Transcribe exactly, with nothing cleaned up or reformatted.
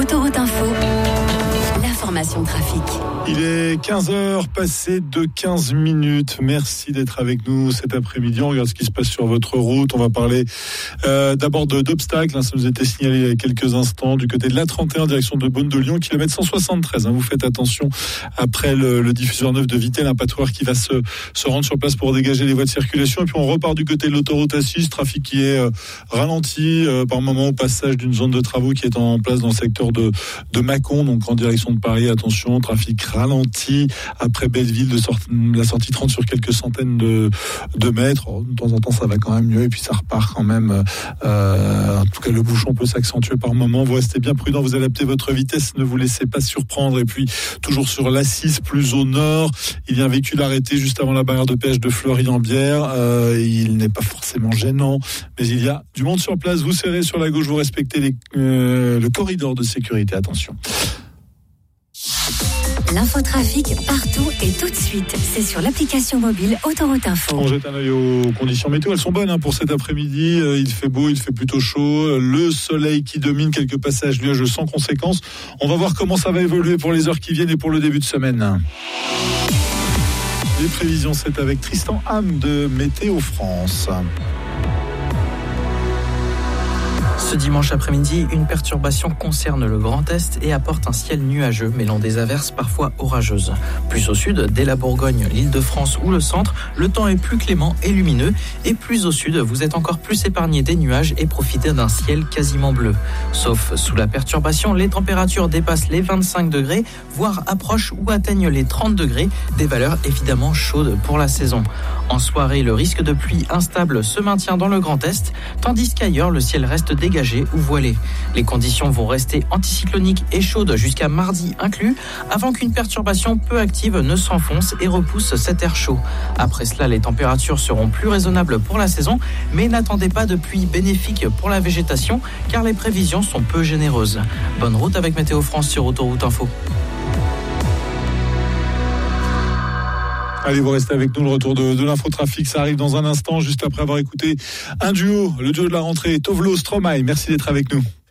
Autoroute Info, l'information trafic. Il est quinze heures passées de quinze minutes. Merci d'être avec nous cet après-midi. On regarde ce qui se passe sur votre route. On va parler euh, d'abord de, d'obstacles. Hein, ça nous était signalé il y a quelques instants du côté de l'A trente et un, direction de Beaune-de-Lyon, kilomètre cent soixante-treize. Hein, vous faites attention après le, le diffuseur neuf de Vittel, un patrouilleur qui va se, se rendre sur place pour dégager les voies de circulation. Et puis on repart du côté de l'autoroute A six, trafic qui est euh, ralenti euh, par moment au passage d'une zone de travaux qui est en place dans le secteur de, de Mâcon, donc en direction de Paris. Attention, trafic ralenti après Belleville, de sorti, la sortie trente sur quelques centaines de, de mètres. Oh, de temps en temps ça va quand même mieux et puis ça repart quand même. Euh, en tout cas le bouchon peut s'accentuer par moment. Vous restez bien prudent, vous adaptez votre vitesse, ne vous laissez pas surprendre. Et puis toujours sur l'A six plus au nord, il y a un véhicule arrêté juste avant la barrière de péage de Fleury-en-Bière. Euh, il n'est pas forcément gênant, mais il y a du monde sur place. Vous serrez sur la gauche, vous respectez les, euh, le corridor de sécurité. Attention. L'infotrafic partout et tout de suite. C'est sur l'application mobile Autoroute Info. On jette un œil aux conditions météo. Elles sont bonnes hein, pour cet après-midi. Il fait beau, il fait plutôt chaud. Le soleil qui domine, quelques passages nuageux sans conséquence. On va voir comment ça va évoluer pour les heures qui viennent et pour le début de semaine. Les prévisions, c'est avec Tristan Ham de Météo France. Ce dimanche après-midi, une perturbation concerne le Grand Est et apporte un ciel nuageux, mêlant des averses parfois orageuses. Plus au sud, dès la Bourgogne, l'Île-de-France ou le centre, le temps est plus clément et lumineux. Et plus au sud, vous êtes encore plus épargné des nuages et profitez d'un ciel quasiment bleu. Sauf sous la perturbation, les températures dépassent les vingt-cinq degrés, voire approchent ou atteignent les trente degrés, des valeurs évidemment chaudes pour la saison. En soirée, le risque de pluie instable se maintient dans le Grand Est, tandis qu'ailleurs, le ciel reste dégagé ou voilé. Les conditions vont rester anticycloniques et chaudes jusqu'à mardi inclus, avant qu'une perturbation peu active ne s'enfonce et repousse cet air chaud. Après cela, les températures seront plus raisonnables pour la saison, mais n'attendez pas de pluie bénéfique pour la végétation, car les prévisions sont peu généreuses. Bonne route avec Météo France sur Autoroute Info. Allez, vous restez avec nous, le retour de, de l'infotrafic, ça arrive dans un instant, juste après avoir écouté un duo, le duo de la rentrée, Tovlo Stromae. Merci d'être avec nous.